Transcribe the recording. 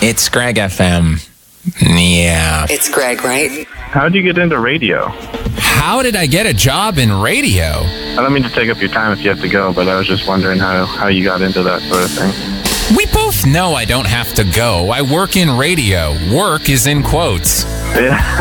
It's Greg FM. Yeah. It's Greg, right? How did you get into radio? How did I get a job in radio? I don't mean to take up your time if you have to go, but I was just wondering how you got into that sort of thing. We both know I don't have to go. I work in radio. Work is in quotes. Yeah.